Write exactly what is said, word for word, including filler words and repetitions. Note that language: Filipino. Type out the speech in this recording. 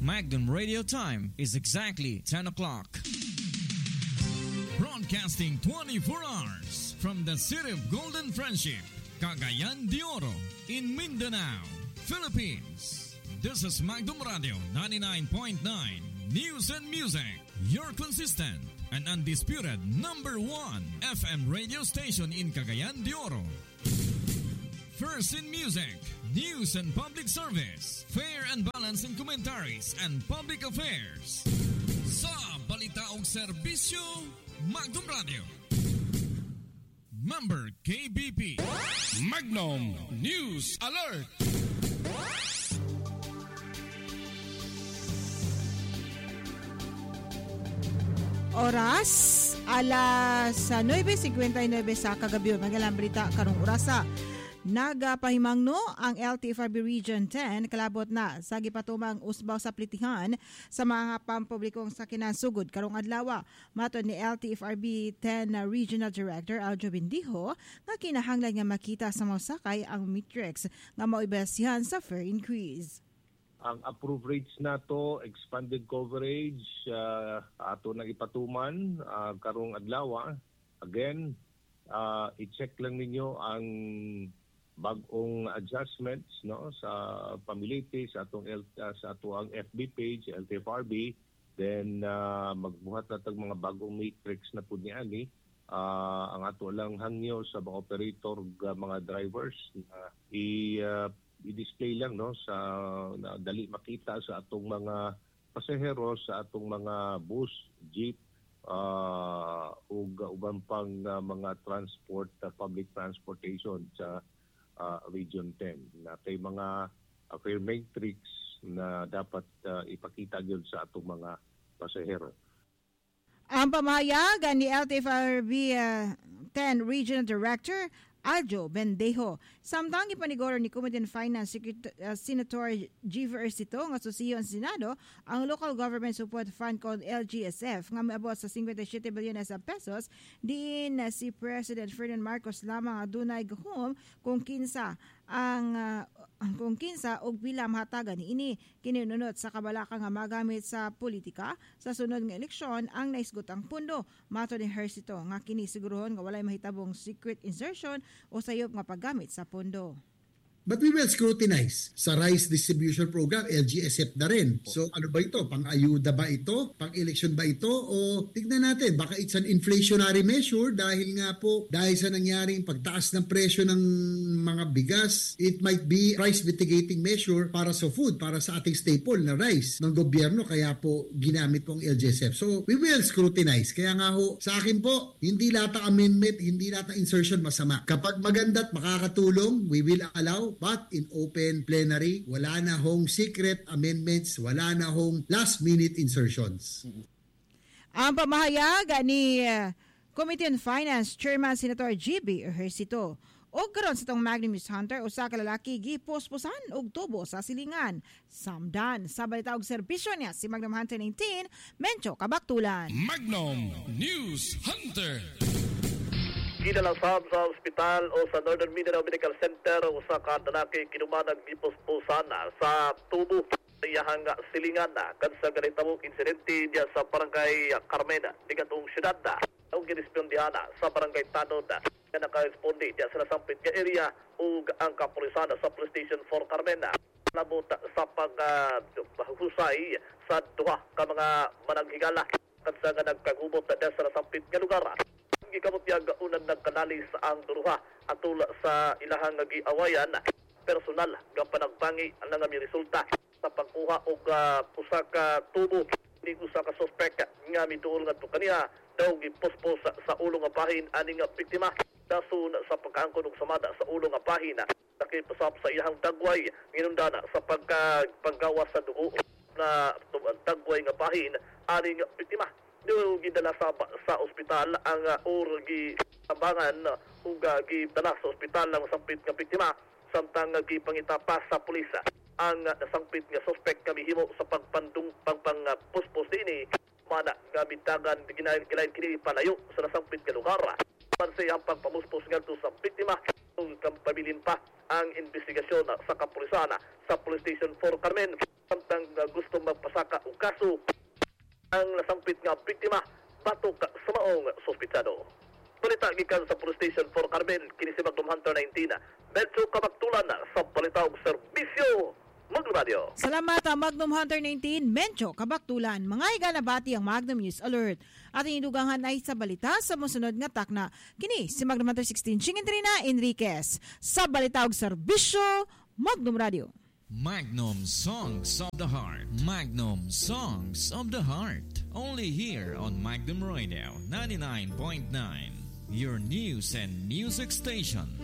Magnum Radio time is exactly ten o'clock. Broadcasting twenty-four hours from the city of Golden Friendship, Cagayan de Oro, in Mindanao, Philippines. This is Magnum Radio ninety-nine point nine News and Music, your consistent and undisputed number one F M radio station in Cagayan de Oro. First in music, news and public service, fair and balanced in commentaries and public affairs. Sa balita og serbisyo, Magnum Radio. Member K B P. Magnum News Alert. Oras, alas nueve fifty-nine sa kagabi. Magalang balita karong orasa. Nagapahimangno ang L T F R B Region ten kalabot na sa gipatumang usbaw sa plitihan sa mga pampublikong sakinan sugod karong adlaw. Matud ni L T F R B ten Regional Director Aljo Bendijo nga kinahanglan nga makita sa mausakay ang metrics nga maibasihan sa fare increase. Ang approved rates nato, expanded coverage, uh, ato nang ipatuman uh, karong adlaw. Again, uh, i-check lang ninyo ang bagong adjustments no sa pamiliti sa atong L, uh, sa atong F B page L T F R B, then uh, magbuhat na tag mga bagong matrix na pud niani. Uh, ang ato lang hangyo sa mga operator uh, mga drivers uh, i uh, i-display lang no sa na, dali makita sa atong mga pasahero sa atong mga bus, jeep, uh, ug uban pang uh, mga transport uh, public transportation sa Uh, Region ten. Na kay mga uh, fare matrix na dapat uh, ipakita gyud sa atong mga pasahero. Ang pamahayag ni L T F R B uh, ten Regional Director Aljo Bendijo. Samtang ipaniguro ni Committee on Finance Secret- uh, Senator G. Versito nga susiyo ang Senado ang Local Government Support Fund called L G S F nga miabot sa fifty-seven bilyones sa pesos diin uh, si President Ferdinand Marcos lamang adunay gahom kung kinsa ang uh, kung kinsa og pila mahatagan niini kinununot sa kabalaka nga magamit sa politika sa sunod nga eleksyon ang naisgotang pundo. Mato ni Versito nga kini sigurohon nga walay mahitabong secret insertion o sayop nga paggamit sa pondo. But we will scrutinize sa rice distribution program, L G S F na rin. So ano ba ito? Pang-ayuda ba ito? Pang-election ba ito? O tignan natin, baka it's an inflationary measure dahil nga po, dahil sa nangyaring pagtaas ng presyo ng mga bigas, it might be price mitigating measure para sa food, para sa ating staple na rice ng gobyerno, kaya po ginamit po ang L G S F. So we will scrutinize. Kaya nga ho, sa akin po, hindi lahat ng amendment, hindi lahat ng insertion masama. Kapag maganda at makakatulong, we will allow. But in open plenary, wala na hong secret amendments, wala na hong last-minute insertions. Ang pamahayag ni uh, Committee on Finance Chairman Senator G B Ejercito. O karon sa tong Magnum News Hunter, usa ka lalaki giposposan og tubo sa silingan. Samdan sa balita og serbisyo niya si Magnum Hunter nineteen, Mencho Kabaktulan. Magnum News Hunter. Ginalasab sa ospital o sa Northern Mindanao Medical Center usa ka lalaki kinumanag gipuspusan sa tubo sa iyahang silingan kadsa ganitong insidente diya sa barangay Carmena digatong syudad na ang girespondihan sa barangay Tanod na nakaresponde diya sa nasampit nga area ug ang kapulisan sa Police Station for Carmena labot sa paghusay sa duha ka mga managhigala kadsa nga nagkagubot diya sa nasampit nga lugar. Gikamot yang unang nagkanalis ang duruha atul sa ilahang giawayan personal nga panagbangi ang nga resulta sa pagkuha og uh, usa ka tubo ni usa ka suspect nga mituol ngadto kaniya daw gipospos sa, sa ulo nga bahin ani nga biktima dasun sa pagkaangkon og samada sa ulo nga bahin nakipasap sa iyang dagway ginundana sa pagka paggawas sa dugo na dagway nga bahin ani nga biktima. Doon gidala sa, sa ospital ang uh, urgi tambangan ug uh, gidala sa ospital ang sampit nga biktima samtang uh, gipangita pa sa pulis ang uh, nasampit nga suspect kami himo sa pagpandung pagpang uh, puspos dinhi mana gamit dagan ginahin kini palayo sa nasampit nga lugar. Pansay ang pagpamuspos ngadto sa biktima ug kampabilin pa ang investigasyon sa kapulisan sa Police Station for Carmen samtang uh, gusto magpasaka kini si Magnum Hunter nineteen. Medyo kabaktulan sa balita ug serbisyo. Magnum Radio. Salamat ang Magnum Hunter nineteen, Mencho, Kabaktulan. Mga iganabati ang Magnum News Alert. Ating idugangan ay sa balita sa musunod nga takna. Kini si Magnum Hunter sixteen, Chingintrina Enriquez. Sa balita ug serbisyo, Magnum Radio. Magnum Songs of the Heart. Magnum Songs of the Heart. Only here on Magnum Radio ninety-nine point nine. Your news and music station.